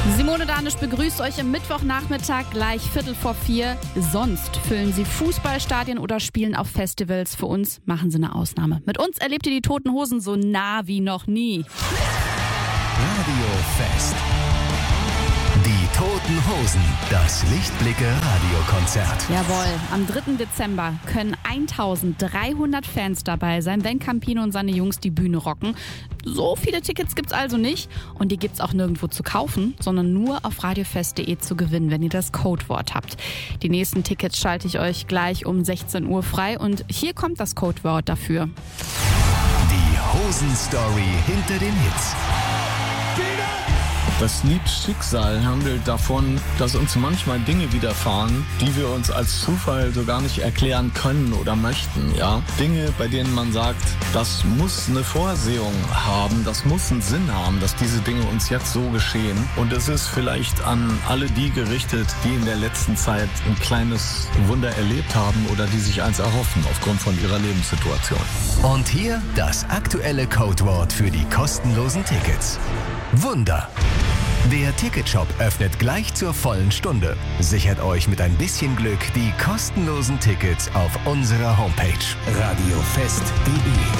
Simone Danisch begrüßt euch am Mittwochnachmittag gleich 3:45. Sonst füllen sie Fußballstadien oder spielen auf Festivals. Für uns machen sie eine Ausnahme. Mit uns erlebt ihr die Toten Hosen so nah wie noch nie. Radio Fest. Die Toten Hosen. Das Lichtblicke-Radiokonzert. Jawohl, am 3. Dezember können 1300 Fans dabei sein, wenn Campino und seine Jungs die Bühne rocken. So viele Tickets gibt's also nicht und die gibt's auch nirgendwo zu kaufen, sondern nur auf radiofest.de zu gewinnen, wenn ihr das Codewort habt. Die nächsten Tickets schalte ich euch gleich um 16 Uhr frei und hier kommt das Codewort dafür. Die Hosen-Story hinter den Hits. Das Lied Schicksal handelt davon, dass uns manchmal Dinge widerfahren, die wir uns als Zufall so gar nicht erklären können oder möchten. Ja? Dinge, bei denen man sagt, das muss eine Vorsehung haben, das muss einen Sinn haben, dass diese Dinge uns jetzt so geschehen. Und es ist vielleicht an alle die gerichtet, die in der letzten Zeit ein kleines Wunder erlebt haben oder die sich eins erhoffen aufgrund von ihrer Lebenssituation. Und hier das aktuelle Codewort für die kostenlosen Tickets. Wunder. Der Ticketshop öffnet gleich zur vollen Stunde. Sichert euch mit ein bisschen Glück die kostenlosen Tickets auf unserer Homepage radiofest.de.